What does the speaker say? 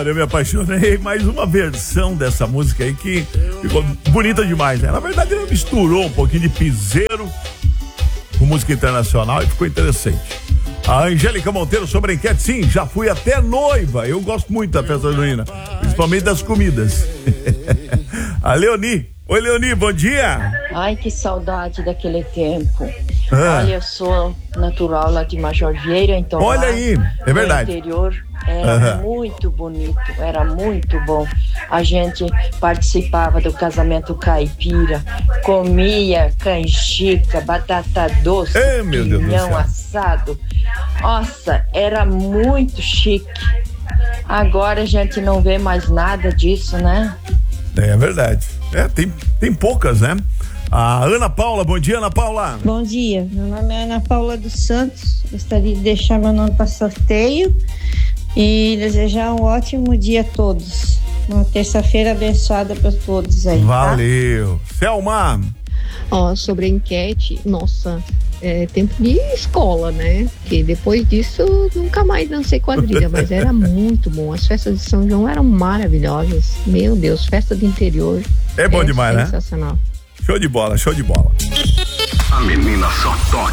Olha, eu me apaixonei. Mais uma versão dessa música aí que ficou bonita demais, né? Na verdade, ele misturou um pouquinho de piseiro com música internacional e ficou interessante. A Angélica Monteiro sobre a enquete, sim, já fui até noiva. Eu gosto muito da festa junina, principalmente das comidas. A Leoni. Oi, Leoni, bom dia. Ai, que saudade daquele tempo. Olha, eu sou natural lá de Major Vieira, então olha aí, é verdade. No interior era muito bonito, era muito bom. A gente participava do casamento caipira, comia canjica, batata doce, pinhão assado. Nossa, era muito chique. Agora a gente não vê mais nada disso, né? É verdade. Tem poucas, né? A Ana Paula, bom dia, Ana Paula. Bom dia, meu nome é Ana Paula dos Santos. Gostaria de deixar meu nome para sorteio e desejar um ótimo dia a todos. Uma terça-feira abençoada para todos aí. Valeu. Tá? Selma. Sobre a enquete, nossa, tempo de escola, né? Porque depois disso nunca mais dancei quadrilha, mas era muito bom. As festas de São João eram maravilhosas. Meu Deus, festa do interior. É bom demais, sensacional. Show de bola, show de bola. A menina só toca